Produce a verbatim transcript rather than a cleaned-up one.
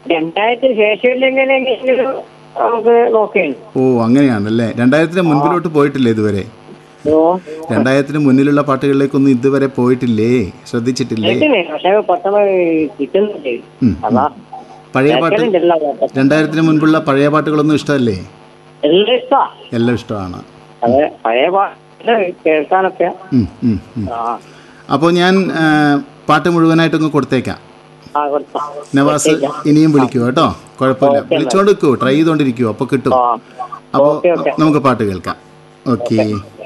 രണ്ടായിരത്തിന് ശേഷം എങ്ങനെയെങ്കിലും നമുക്ക് നോക്കിയാണ്. ഓ അങ്ങനെയാണല്ലേ. രണ്ടായിരത്തിന് മുൻപിലോട്ട് പോയിട്ടില്ലേ ഇതുവരെ? രണ്ടായിരത്തിന് മുന്നിലുള്ള പാട്ടുകളിലേക്കൊന്നും ഇതുവരെ പോയിട്ടില്ലേ? ശ്രദ്ധിച്ചിട്ടില്ലേ? പക്ഷെ പെട്ടെന്ന് കിട്ടുന്നില്ലേ. പഴയ പാട്ട്, രണ്ടായിരത്തിന് മുൻപുള്ള പഴയ പാട്ടുകളൊന്നും ഇഷ്ടമല്ലേ? എല്ലാം ഇഷ്ടമാണ്. എല്ലാം ഇഷ്ടമാണ്. അതെ, പഴയ പാട്ട് കേൾക്കാനൊക്കെ. അപ്പോൾ ഞാൻ പാട്ട് മുഴുവനായിട്ടൊന്ന് കൊടുത്തേക്കാം. നവാസ് ഇനിയും വിളിക്കൂ കേട്ടോ, കുഴപ്പമില്ല. വിളിച്ചോണ്ടിരിക്കൂ, ട്രൈ ചെയ്തോണ്ടിരിക്കൂ, അപ്പോൾ കിട്ടും. അപ്പോൾ നമുക്ക് പാട്ട് കേൾക്കാം. ഓക്കെ.